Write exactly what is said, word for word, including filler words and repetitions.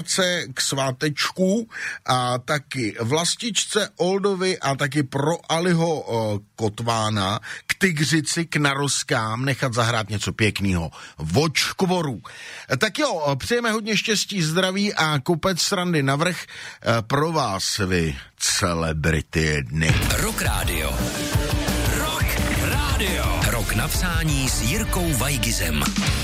krátce k svátečku a taky Vlastičce Oldovi a taky pro Aliho Kotvána k tygřici, k narozkám nechat zahrát něco pěkného. Vočkvoru. Tak jo, přejeme hodně štěstí, zdraví a kopec srandy navrch pro vás, vy celebrity dny. Rock Radio. Rock Radio. Rok napsání s Jirkou Vajgizem.